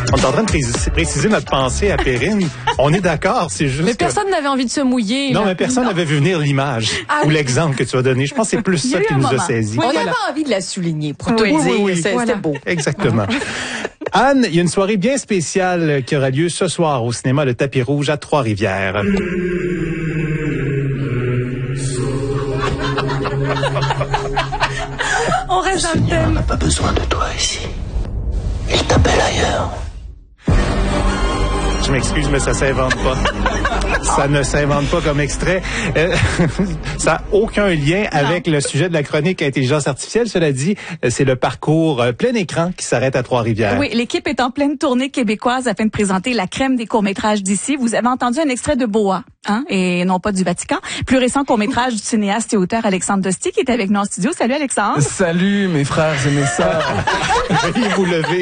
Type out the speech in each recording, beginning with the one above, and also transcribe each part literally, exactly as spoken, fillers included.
On est en train de préciser, préciser notre pensée à Perrine. On est d'accord, c'est juste Mais personne que... n'avait envie de se mouiller. Non, là. mais personne n'avait vu venir l'image Ah, ou oui. l'exemple que tu as donné. Je pense que c'est plus ça qui nous a saisi. On voilà. avait envie de la souligner, pour tout Oui, dire. oui, oui. C'était Voilà. beau. Exactement. Anne, il y a une soirée bien spéciale qui aura lieu ce soir au cinéma Le Tapis Rouge à Trois-Rivières. On reste dans le thème. n'a pas besoin de toi ici. Il t'appelle ailleurs. Je m'excuse, mais ça s'invente pas. Ça ne s'invente pas comme extrait. Euh, ça n'a aucun lien avec le sujet de la chronique intelligence artificielle. Cela dit, c'est le parcours euh, plein écran qui s'arrête à Trois-Rivières. Oui, l'équipe est en pleine tournée québécoise afin de présenter la crème des courts-métrages d'ici. Vous avez entendu un extrait de Boa, hein, et non pas du Vatican. Plus récent court-métrage du cinéaste et auteur Alexandre Dosti qui est avec nous en studio. Salut Alexandre. Salut mes frères et mes sœurs. Veuillez vous lever.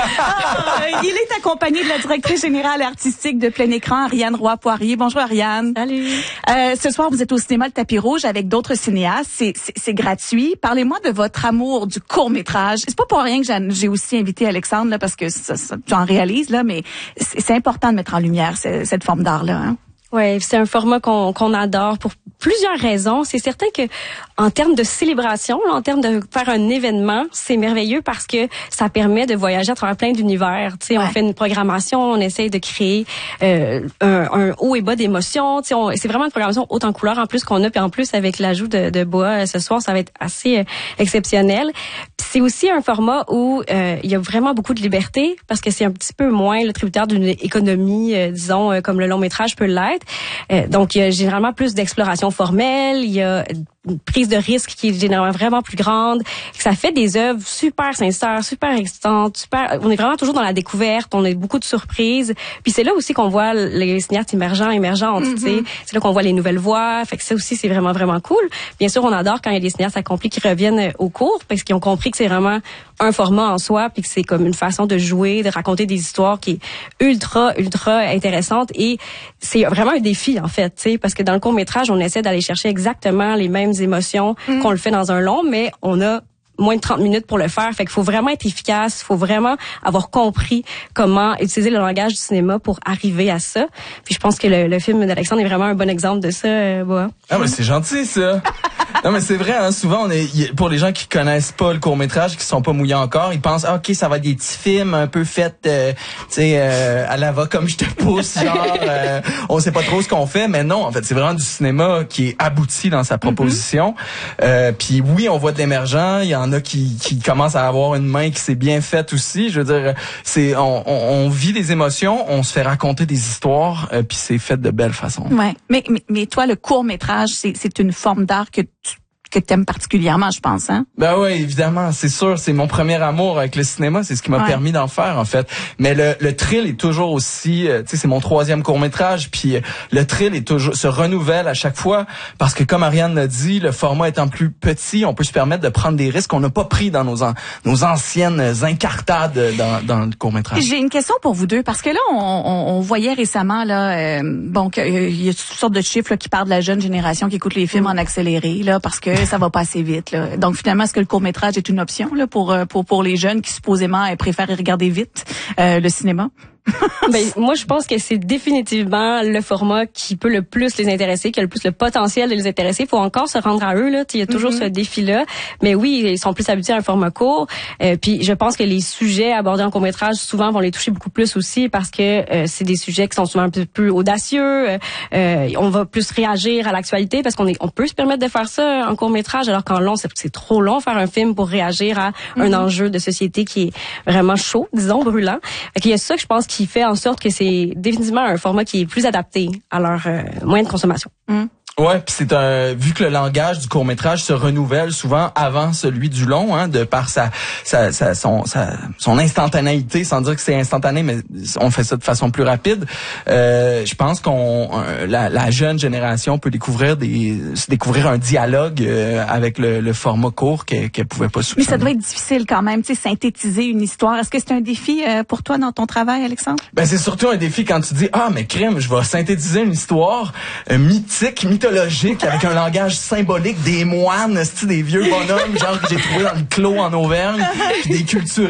Ah, il est accompagné de la directrice générale artistique de plein écran, Ariane Roy-Poirier. Bonjour Ariane. Salut. Euh, ce soir, vous êtes au cinéma Le Tapis Rouge avec d'autres cinéastes. C'est, c'est, c'est gratuit. Parlez-moi de votre amour du court-métrage. C'est pas pour rien que j'ai, j'ai aussi invité Alexandre, là, parce que ça, ça, tu en réalises, là, mais c'est, c'est important de mettre en lumière cette, cette forme d'art-là. Hein? Ouais, c'est un format qu'on qu'on adore pour plusieurs raisons. C'est certain que en termes de célébration, là, en termes de faire un événement, c'est merveilleux parce que ça permet de voyager à travers plein d'univers. Tu sais, Ouais. on fait une programmation, on essaye de créer euh, un, un haut et bas d'émotions. Tu sais, on- c'est vraiment une programmation haute en couleur en plus qu'on a, puis en plus avec l'ajout de, de Boa euh, ce soir, ça va être assez euh, exceptionnel. Puis c'est aussi un format où euh, il y a vraiment beaucoup de liberté parce que c'est un petit peu moins le tributaire d'une économie, euh, disons, euh, comme le long métrage peut l'être. Euh, donc, il y a généralement plus d'exploration formelle, il y a une prise de risque qui est généralement vraiment plus grande. Ça fait des œuvres super sincères, super excitantes, super. On est vraiment toujours dans la découverte, on a beaucoup de surprises. Puis c'est là aussi qu'on voit les cinéastes émergents, émergentes. Tu sais, c'est là qu'on voit les nouvelles voix. Fait que ça aussi c'est vraiment vraiment cool. Bien sûr, on adore quand il y a des cinéastes accomplis qui reviennent au cours parce qu'ils ont compris que c'est vraiment un format en soi, puis que c'est comme une façon de jouer, de raconter des histoires qui est ultra ultra intéressante. Et c'est vraiment un défi en fait, tu sais, parce que dans le court métrage, on essaie d'aller chercher exactement les mêmes émotions mm. qu'on le fait dans un long, mais on a moins de trente minutes pour le faire. Fait qu'il faut vraiment être efficace. Il faut vraiment avoir compris comment utiliser le langage du cinéma pour arriver à ça. Puis je pense que le, le film d'Alexandre est vraiment un bon exemple de ça, euh, Boa. Ah mais c'est gentil ça. Non mais c'est vrai, hein, souvent on est y- pour les gens qui connaissent pas le court-métrage, qui sont pas mouillés encore, ils pensent ah, OK, ça va être des petits films un peu faits euh, tu sais euh, à la va comme je te pousse genre euh, on sait pas trop ce qu'on fait, mais non, en fait, c'est vraiment du cinéma qui est abouti dans sa proposition. Mm-hmm. Euh puis oui, on voit de l'émergent, il y en a qui qui commencent à avoir une main qui s'est bien faite aussi, je veux dire c'est on, on, on vit des émotions, on se fait raconter des histoires euh, puis c'est fait de belle façon. Ouais. Mais, mais, mais toi, le court-métrage, c'est, c'est une forme d'art que tu que t'aimes particulièrement, je pense, hein? Ben oui, évidemment, c'est sûr, c'est mon premier amour avec le cinéma, c'est ce qui m'a ouais. permis d'en faire en fait. Mais le, le thrill est toujours aussi, euh, tu sais, c'est mon troisième court-métrage, puis euh, le thrill est toujours se renouvelle à chaque fois parce que comme Ariane l'a dit, le format étant plus petit, on peut se permettre de prendre des risques qu'on n'a pas pris dans nos an, nos anciennes incartades dans, dans le court-métrage. J'ai une question pour vous deux parce que là, on, on, on voyait récemment là, euh, bon, qu'il y a toutes sortes de chiffres là, qui parlent de la jeune génération qui écoute les films en accéléré, là, parce que ça va pas assez vite. Là. Donc finalement, est-ce que le court-métrage est une option là pour pour pour les jeunes qui supposément préfèrent regarder vite euh, le cinéma? Ben, moi, je pense que c'est définitivement le format qui peut le plus les intéresser, qui a le plus le potentiel de les intéresser. Il faut encore se rendre à eux, là. Il y a toujours mm-hmm. ce défi-là. Mais oui, ils sont plus habitués à un format court. Euh, puis je pense que les sujets abordés en court-métrage, souvent, vont les toucher beaucoup plus aussi parce que euh, c'est des sujets qui sont souvent un peu plus audacieux. Euh, on va plus réagir à l'actualité parce qu'on est, on peut se permettre de faire ça en court-métrage, alors qu'en long, c'est, c'est trop long faire un film pour réagir à mm-hmm. un enjeu de société qui est vraiment chaud, disons, brûlant. Fait qu'il y a ça que je pense qui fait en sorte que c'est définitivement un format qui est plus adapté à leur euh, moyen de consommation. Mmh. Ouais, puis c'est un vu que le langage du court-métrage se renouvelle souvent avant celui du long, hein, de par sa, sa, sa son sa, son instantanéité, sans dire que c'est instantané, mais on fait ça de façon plus rapide. Euh, je pense qu'on euh, la, la jeune génération peut découvrir des se découvrir un dialogue euh, avec le, le format court qu'elle qu'elle pouvait pas soupçonner. Mais ça doit être difficile quand même, tu sais, synthétiser une histoire. Est-ce que c'est un défi euh, pour toi dans ton travail, Alexandre? Ben c'est surtout un défi quand tu dis ah mais crème, je vais synthétiser une histoire euh, mythique, mythologique avec un langage symbolique, des moines, des vieux bonhommes, genre que j'ai trouvé dans le clos en Auvergne, puis des cultures